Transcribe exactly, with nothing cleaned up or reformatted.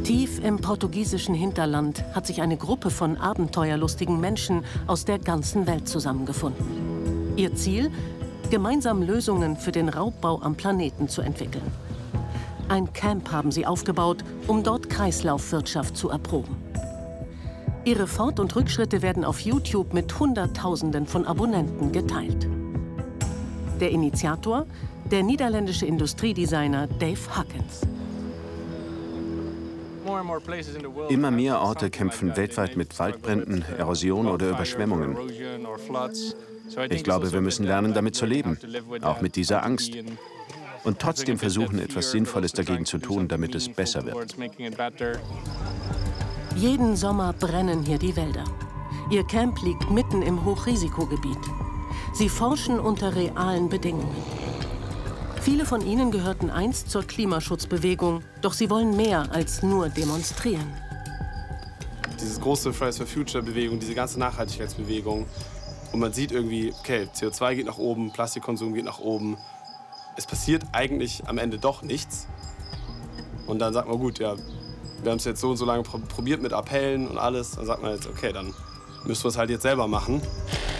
Tief im portugiesischen Hinterland hat sich eine Gruppe von abenteuerlustigen Menschen aus der ganzen Welt zusammengefunden. Ihr Ziel? Gemeinsam Lösungen für den Raubbau am Planeten zu entwickeln. Ein Camp haben sie aufgebaut, um dort Kreislaufwirtschaft zu erproben. Ihre Fort- und Rückschritte werden auf YouTube mit Hunderttausenden von Abonnenten geteilt. Der Initiator? Der niederländische Industriedesigner Dave Huckins. Immer mehr Orte kämpfen weltweit mit Waldbränden, Erosion oder Überschwemmungen. Ich glaube, wir müssen lernen, damit zu leben, auch mit dieser Angst. Und trotzdem versuchen, etwas Sinnvolles dagegen zu tun, damit es besser wird. Jeden Sommer brennen hier die Wälder. Ihr Camp liegt mitten im Hochrisikogebiet. Sie forschen unter realen Bedingungen. Viele von ihnen gehörten einst zur Klimaschutzbewegung, doch sie wollen mehr als nur demonstrieren. Diese große Fridays for Future-Bewegung, diese ganze Nachhaltigkeitsbewegung. Und man sieht irgendwie, okay, C O zwei geht nach oben, Plastikkonsum geht nach oben. Es passiert eigentlich am Ende doch nichts. Und dann sagt man, gut, ja, wir haben es jetzt so und so lange probiert mit Appellen und alles. Dann sagt man jetzt, okay, dann müssen wir es halt jetzt selber machen.